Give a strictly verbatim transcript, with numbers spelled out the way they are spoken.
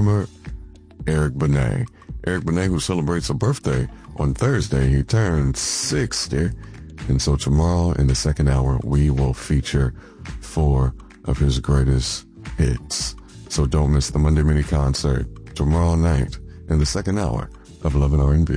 performer, Eric Benet. Eric Benet, who celebrates a birthday on Thursday. He turned sixty. And so tomorrow in the second hour, we will feature four of his greatest hits. So don't miss the Monday mini concert tomorrow night in the second hour of Love and R and B.